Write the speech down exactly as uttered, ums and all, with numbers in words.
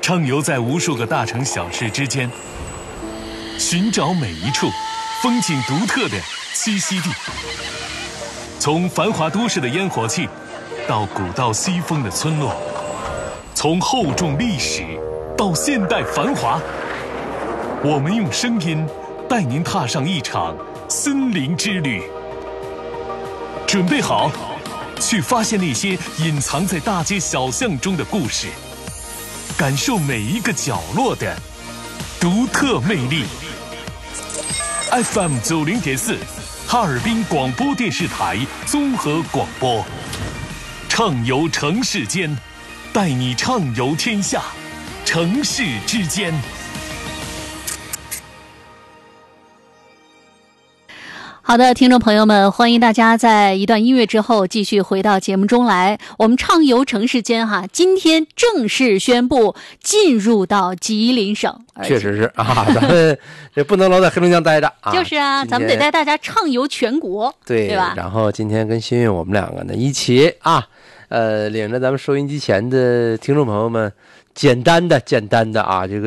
畅游在无数个大城小市之间，寻找每一处风景独特的栖息地。从繁华都市的烟火气，到古道西风的村落，从厚重历史到现代繁华，我们用声音带您踏上一场森林之旅。准备好，去发现那些隐藏在大街小巷中的故事，感受每一个角落的独特魅力。F M 九零点四，哈尔滨广播电视台综合广播，畅游城市间，带你畅游天下，城市之间。 好的，听众朋友们，欢迎大家在一段音乐之后继续回到节目中来。我们畅游城市间哈，今天正式宣布进入到吉林省。 确实是啊，咱们这不能老在黑龙江待着啊。 就是啊，咱们得带大家畅游全国， 对对吧？ 然后今天跟新运我们两个呢一起啊，呃，领着咱们收音机前的听众朋友们，简单的简单的啊，这个。